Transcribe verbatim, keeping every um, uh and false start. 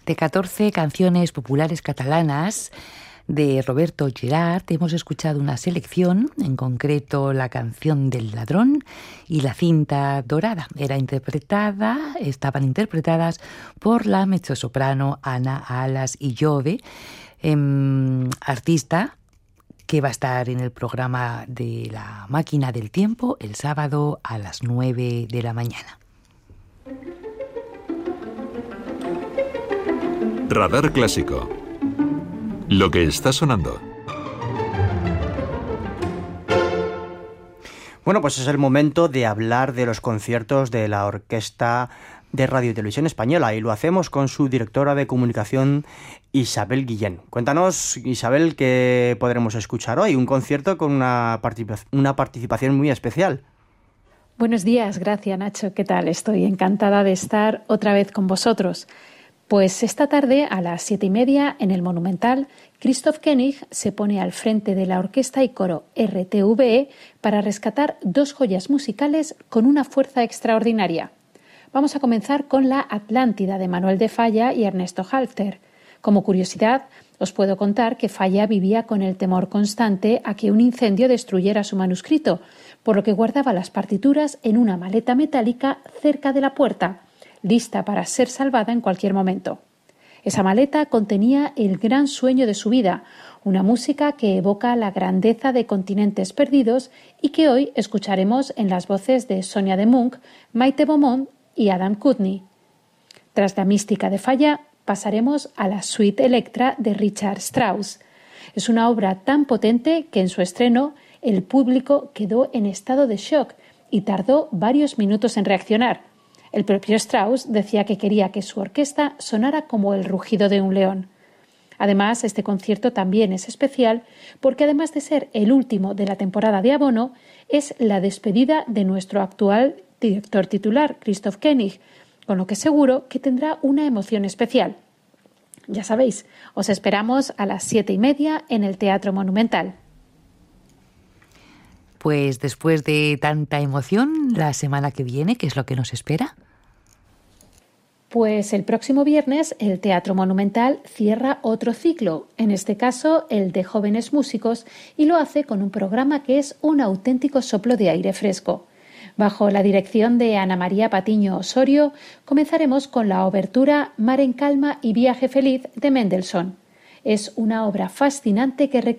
De catorce canciones populares catalanas de Roberto Gerard hemos escuchado una selección, en concreto la canción del ladrón y la cinta dorada. Era interpretada, estaban interpretadas por la mezzosoprano Ana Alas y Jove, eh, artista que va a estar en el programa de La Máquina del Tiempo el sábado a las nueve de la mañana. Radar Clásico. Lo que está sonando. Bueno, pues es el momento de hablar de los conciertos de la Orquesta de Radio y Televisión Española, y lo hacemos con su directora de comunicación, Isabel Guillén. Cuéntanos, Isabel, qué podremos escuchar hoy. Un concierto con una, participa- una participación muy especial. Buenos días, gracias Nacho. ¿Qué tal? Estoy encantada de estar otra vez con vosotros. Pues esta tarde, a las siete y media, en el Monumental, Christoph Koenig se pone al frente de la orquesta y coro R T V E para rescatar dos joyas musicales con una fuerza extraordinaria. Vamos a comenzar con la Atlántida de Manuel de Falla y Ernesto Halffter. Como curiosidad, os puedo contar que Falla vivía con el temor constante a que un incendio destruyera su manuscrito, por lo que guardaba las partituras en una maleta metálica cerca de la puerta, lista para ser salvada en cualquier momento. Esa maleta contenía el gran sueño de su vida, una música que evoca la grandeza de continentes perdidos y que hoy escucharemos en las voces de Sonia de Munck, Maite Beaumont y Adam Kudny. Tras la mística de Falla, pasaremos a la Suite Electra de Richard Strauss. Es una obra tan potente que en su estreno el público quedó en estado de shock y tardó varios minutos en reaccionar. El propio Strauss decía que quería que su orquesta sonara como el rugido de un león. Además, este concierto también es especial porque, además de ser el último de la temporada de abono, es la despedida de nuestro actual director titular, Christoph Koenig, con lo que seguro que tendrá una emoción especial. Ya sabéis, os esperamos a las siete y media en el Teatro Monumental. Pues después de tanta emoción, la semana que viene, ¿qué es lo que nos espera? Pues el próximo viernes el Teatro Monumental cierra otro ciclo, en este caso el de jóvenes músicos, y lo hace con un programa que es un auténtico soplo de aire fresco. Bajo la dirección de Ana María Patiño Osorio, comenzaremos con la obertura Mar en calma y viaje feliz de Mendelssohn. Es una obra fascinante que recrea